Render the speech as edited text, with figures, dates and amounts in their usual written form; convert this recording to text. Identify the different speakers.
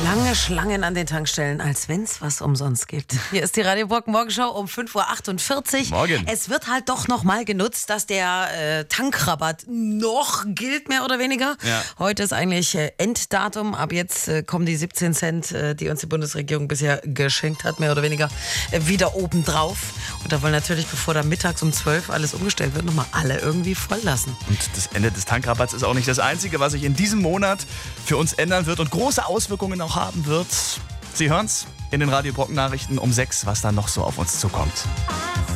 Speaker 1: Lange Schlangen an den Tankstellen, als wenn es was umsonst gibt. Hier ist die Radio Brocken Morgenschau um 5:48 Uhr.
Speaker 2: Morgen.
Speaker 1: Es wird halt doch noch mal genutzt, dass der Tankrabatt noch gilt, mehr oder weniger.
Speaker 2: Ja.
Speaker 1: Heute ist eigentlich Enddatum. Ab jetzt kommen die 17 Cent, die uns die Bundesregierung bisher geschenkt hat, mehr oder weniger, wieder obendrauf. Und da wollen natürlich, bevor da mittags um 12 alles umgestellt wird, nochmal alle irgendwie voll lassen.
Speaker 2: Und das Ende des Tankrabatts ist auch nicht das Einzige, was sich in diesem Monat für uns ändern wird und große Auswirkungen auch haben wird. Sie hören's in den Radio Brocken Nachrichten um 6, was dann noch so auf uns zukommt.